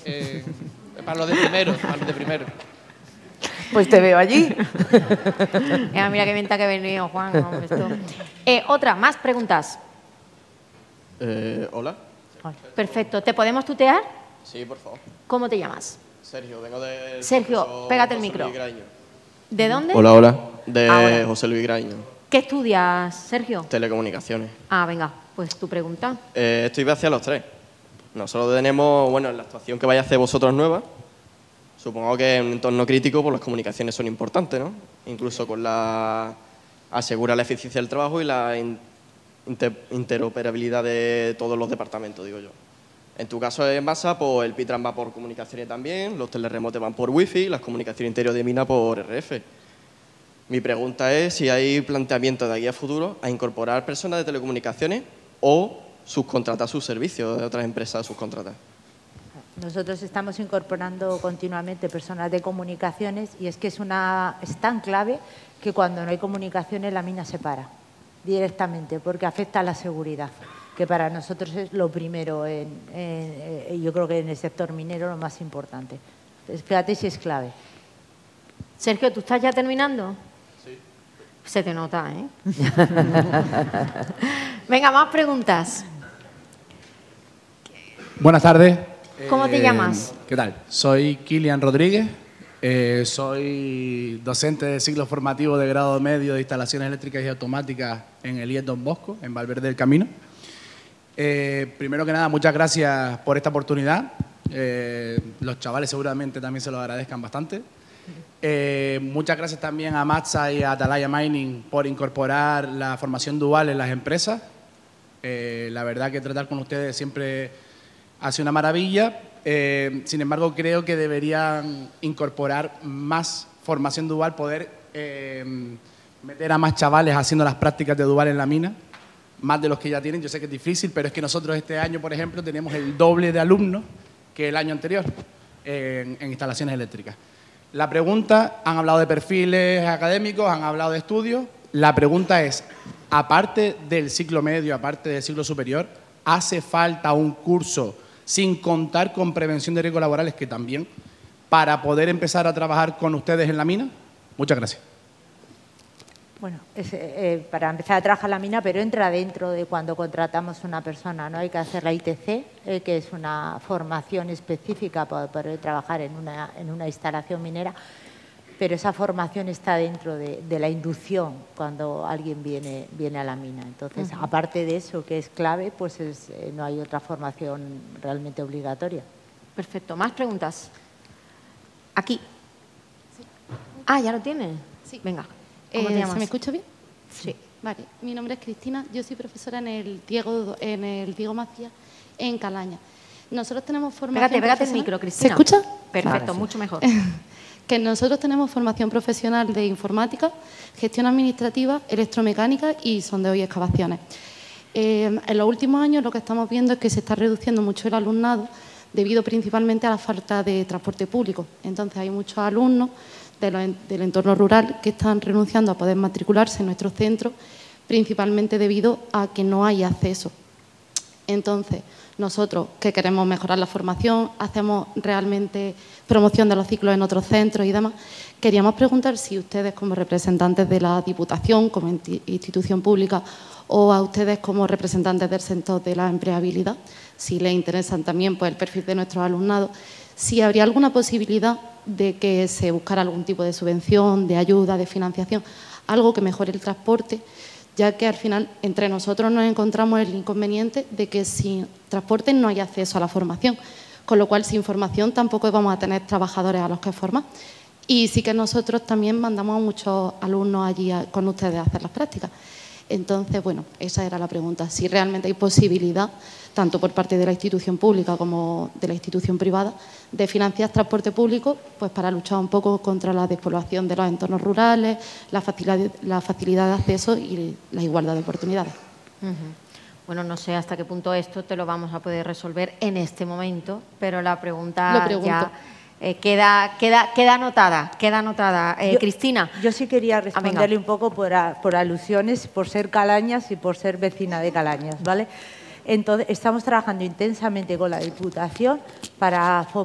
Para los de primero, para los de primero. Pues te veo allí. Mira qué venta que ha venido, Juan. Otra, más preguntas. Hola. Perfecto. ¿Te podemos tutear? Sí, por favor. ¿Cómo te llamas? Sergio, vengo de... Sergio, pégate el micro. ¿De dónde? Hola, hola. De Ahora. José Luis Graño. ¿Qué estudias, Sergio? Telecomunicaciones. Venga, pues tu pregunta. Estoy hacia los tres. Nosotros tenemos, bueno, en la actuación que vais a hacer vosotros nueva, supongo que en un entorno crítico pues las comunicaciones son importantes, ¿no? Incluso con asegura la eficiencia del trabajo y la interoperabilidad de todos los departamentos, digo yo. En tu caso en Masa, pues el Pitran va por comunicaciones también, los teleremotes van por Wi-Fi, las comunicaciones interior de mina por RF. Mi pregunta es si hay planteamiento de aquí a futuro a incorporar personas de telecomunicaciones o subcontratar sus servicios de otras empresas subcontratar. Nosotros estamos incorporando continuamente personas de comunicaciones y es que es tan clave que cuando no hay comunicaciones la mina se para directamente porque afecta a la seguridad, que para nosotros es lo primero, yo creo que en el sector minero lo más importante. Entonces, fíjate si es clave. Sergio, ¿tú estás ya terminando? Sí. Se te nota, ¿eh? Venga, más preguntas. Buenas tardes. ¿Cómo te llamas? ¿Qué tal? Soy Kilian Rodríguez, soy docente de ciclo formativo de grado medio de instalaciones eléctricas y automáticas en el IES Don Bosco, en Valverde del Camino. Primero que nada, muchas gracias por esta oportunidad. Los chavales seguramente también se lo agradezcan bastante. Muchas gracias también a Matsa y a Atalaya Mining por incorporar la formación dual en las empresas. La verdad que tratar con ustedes siempre ha sido una maravilla. Sin embargo, creo que deberían incorporar más formación dual, poder meter a más chavales haciendo las prácticas de dual en la mina, más de los que ya tienen. Yo sé que es difícil, pero es que nosotros este año, por ejemplo, tenemos el doble de alumnos que el año anterior en instalaciones eléctricas. La pregunta, han hablado de perfiles académicos, han hablado de estudios. La pregunta es, aparte del ciclo medio, aparte del ciclo superior, ¿hace falta un curso sin contar con prevención de riesgos laborales, que también, para poder empezar a trabajar con ustedes en la mina? Muchas gracias. Bueno, para empezar a trabajar la mina, pero entra dentro de cuando contratamos a una persona, ¿no? Hay que hacer la ITC, que es una formación específica para poder trabajar en una instalación minera, pero esa formación está dentro de la inducción cuando alguien viene a la mina. Entonces, aparte de eso, que es clave, pues no hay otra formación realmente obligatoria. Perfecto. ¿Más preguntas? Aquí. Sí. ¿Ya lo tienes? Sí. Venga. ¿Cómo te llamas? ¿Se me escucha bien? Sí. Vale. Mi nombre es Cristina. Yo soy profesora en el Diego Macías, en Calaña. Nosotros tenemos formación... Pégate el micro, Cristina. ¿Se escucha? Perfecto, mucho mejor. Que nosotros tenemos formación profesional de informática, gestión administrativa, electromecánica y sondeo y excavaciones. En los últimos años lo que estamos viendo es que se está reduciendo mucho el alumnado debido principalmente a la falta de transporte público. Entonces hay muchos alumnos del entorno rural que están renunciando a poder matricularse en nuestros centros, principalmente debido a que no hay acceso. Entonces, nosotros que queremos mejorar la formación, hacemos realmente promoción de los ciclos en otros centros y demás, queríamos preguntar si ustedes como representantes de la Diputación, como institución pública, o a ustedes como representantes del sector de la empleabilidad, si les interesan también pues, el perfil de nuestros alumnados, si habría alguna posibilidad de que se buscara algún tipo de subvención, de ayuda, de financiación, algo que mejore el transporte, ya que al final entre nosotros nos encontramos el inconveniente de que sin transporte no hay acceso a la formación, con lo cual sin formación tampoco vamos a tener trabajadores a los que formar. Y sí que nosotros también mandamos a muchos alumnos allí con ustedes a hacer las prácticas. Entonces, bueno, esa era la pregunta, si realmente hay posibilidad, tanto por parte de la institución pública como de la institución privada, de financiar transporte público pues para luchar un poco contra la despoblación de los entornos rurales, la facilidad de acceso y la igualdad de oportunidades. Bueno, no sé hasta qué punto esto te lo vamos a poder resolver en este momento, pero la pregunta ya queda anotada. Cristina. Yo sí quería responderle un poco por alusiones, por ser calañas y por ser vecina de Calañas, ¿vale? Entonces, estamos trabajando intensamente con la Diputación para